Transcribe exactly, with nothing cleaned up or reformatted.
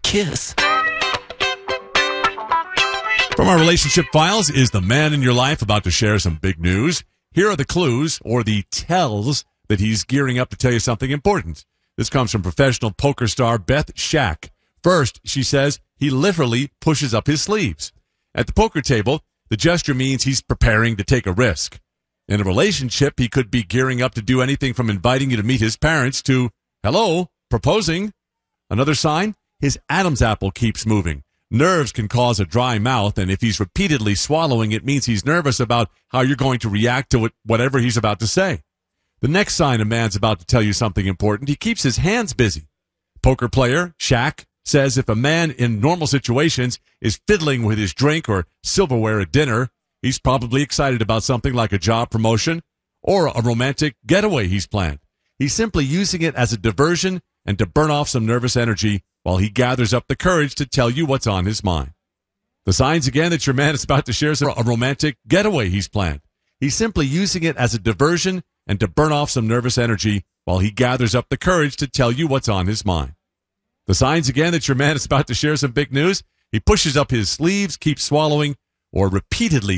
kiss. From our relationship files, is the man in your life about to share some big news? Here are the clues, or the tells, that he's gearing up to tell you something important. This comes from professional poker star Beth Shack. First, she says he literally pushes up his sleeves. At the poker table, the gesture means he's preparing to take a risk. In a relationship, he could be gearing up to do anything from inviting you to meet his parents to, hello, proposing. Another sign, his Adam's apple keeps moving. Nerves can cause a dry mouth, and if he's repeatedly swallowing, it means he's nervous about how you're going to react to it, whatever he's about to say. The next sign a man's about to tell you something important, he keeps his hands busy. Poker player Shaq says if a man in normal situations is fiddling with his drink or silverware at dinner, he's probably excited about something like a job promotion or a romantic getaway he's planned. He's simply using it as a diversion and to burn off some nervous energy while he gathers up the courage to tell you what's on his mind. The signs again that your man is about to share a romantic getaway he's planned. He's simply using it as a diversion and to burn off some nervous energy while he gathers up the courage to tell you what's on his mind. The signs again that your man is about to share some big news. He pushes up his sleeves, keeps swallowing, or repeatedly